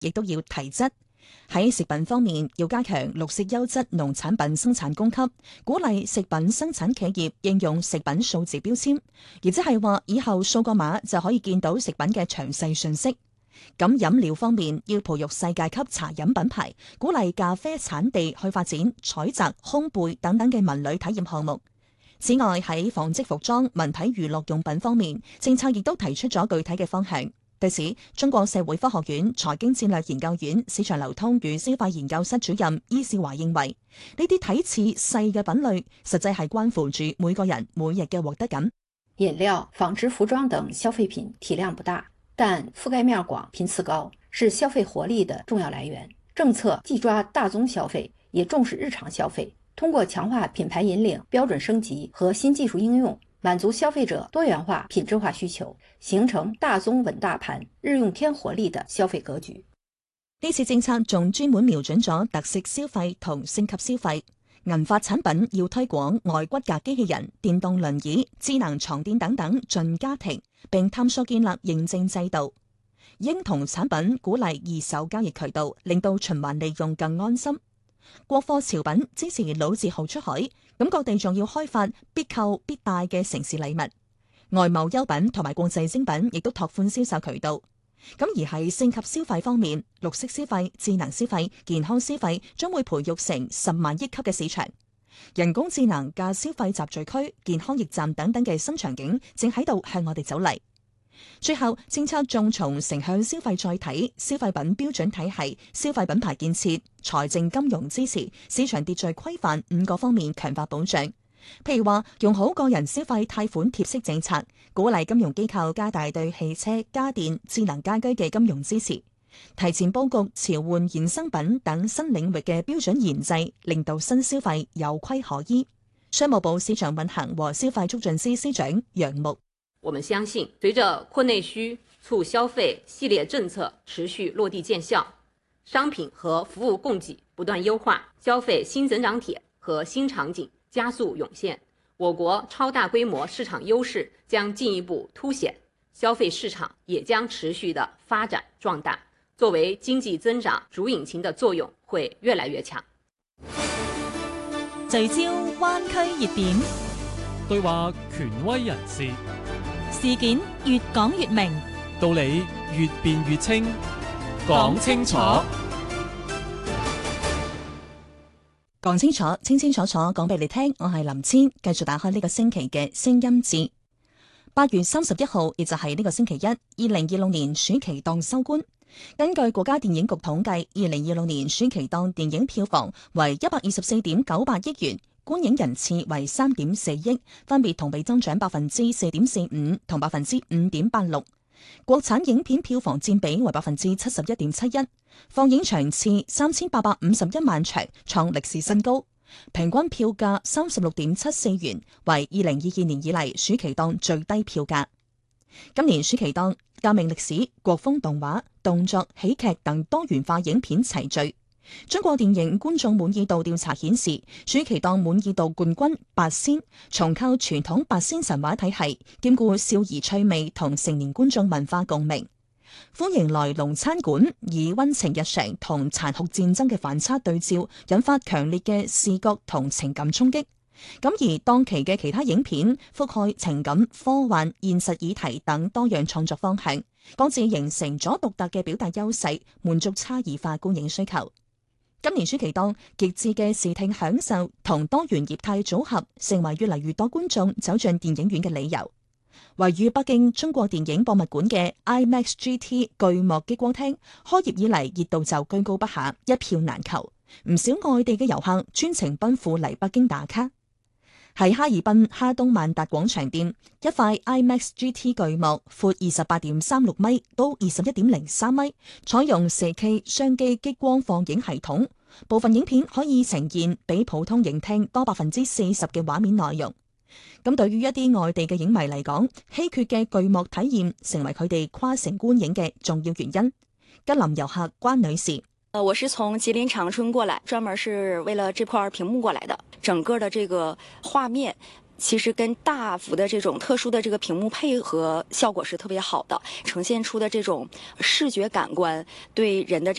亦都要提質。喺食品方面，要加強綠色優質農產品生產供給，鼓勵食品生產企業應用食品數字標籤，亦即係話以後掃個碼就可以見到食品嘅詳細信息。咁飲料方面，要培育世界級茶飲品牌，鼓勵咖啡產地去發展採摘、烘焙等等嘅文旅體驗項目。此外，喺紡織服裝、文體娛樂用品方面，政策亦都提出咗具體嘅方向。對此，中國社會科學院財經戰略研究院市場流通與消費研究室主任伊少華認為，呢啲睇似細嘅品類，實際係關乎住每個人每日嘅獲得感。 飲料、紡織服裝等消費品體量不大，但覆蓋面廣、頻次高，是消費活力的重要來源。政策既抓大宗消費，也重視日常消費，通過強化品牌引領、標準升級和新技術應用，滿足消費者多元化、品質化需求，形成大宗穩大盤、日用添活力的消費格局。 呢次政策仲專門瞄準咗特色消費同升級消費。銀髮產品要推廣外骨骼機器人、電動輪椅、智能床墊等等進家庭，並探索建立認證制度。嬰童產品鼓勵二手交易渠道，令到循環利用更安心。國貨潮品支持老字號出海，咁各地仲要開發必購必帶嘅城市禮物。外貿優品同埋國際精品亦都拓寬銷售渠道。咁而喺升級消費方面，綠色消費、智能消費、健康消費將會培育成10萬億級嘅市場。人工智能嘅消費集聚區、健康驛站等等嘅新場景正喺度向我哋走嚟。最後，政策仲從城鄉消費載體、消費品標準體系、消費品牌建設、財政金融支持、市場秩序規範5個方面強化保障。譬如話，用好個人消費貸款貼息政策，鼓勵金融機構加大對汽車、家電、智能家居嘅金融支持，提前佈局潮換衍生品等新領域嘅標準研製，令到新消費有規可依。商務部市場運行和消費促進司司長楊牧： 我們相信，隨着擴內需、促消費系列政策持續落地見效，商品和服務供給不斷優化，消費新增長點和新場景加速湧現，我國超大規模市場優勢將進一步凸顯，消費市場也將持續的發展壯大，作為經濟增長主引擎的作用會越來越強。 聚焦灣區熱點， 對話權威人士， 事件越講越明， 道理越辯越清，講清楚。 講清楚，清清楚楚講俾你聽。我係林千，繼續打開呢個星期嘅聲音誌。8月31號，亦就係呢個星期一，2026年暑期檔收官。根據國家電影局統計，2026年暑期檔電影票房為124.98億元，觀影人次為3.4億，分別同比增長4.45%同5.86%。國產影片票房佔比為71.71%，放映場次3851萬場，創歷史新高，平均票價36.74元，為2022年以嚟暑期檔最低票價。今年暑期檔革命歷史、國風動畫、動作、喜劇等多元化影片齊聚。中國電影觀眾滿意度調查顯示，暑期檔滿意度冠軍八仙，重構傳統八仙神話體系，兼顧少兒趣味同成年觀眾文化共鳴。歡迎來龍餐館以溫情日常同殘酷戰爭嘅反差對照，引發強烈嘅視覺同情感衝擊。咁而檔期嘅其他影片覆蓋情感、科幻、現實議題等多樣創作方向，各自形成咗獨特嘅表達優勢，滿足差異化觀影需求。今年暑期檔極致嘅視聽享受同多元業態組合，成為越嚟越多觀眾走進電影院嘅理由。位於北京中國電影博物館嘅 IMAX GT 巨幕激光廳，開業以嚟熱度就居高不下，一票難求。唔少外地嘅遊客專程奔赴嚟北京打卡。喺哈爾濱哈東萬達廣場店，一塊 IMAX GT 巨幕，闊28.36米，高21.03米，採用4K 雙機激光放映系統，部分影片可以呈現比普通影廳多40%嘅畫面內容。咁對於一啲外地嘅影迷嚟講，稀缺嘅巨幕體驗成為佢哋跨城觀影嘅重要原因。吉林遊客關女士： 我是從吉林長春過來，專門是為了這塊屏幕過來的。整個的這個畫面其实跟大幅的这种特殊的这个屏幕配合效果是特别好的，呈现出的这种视觉感官对人的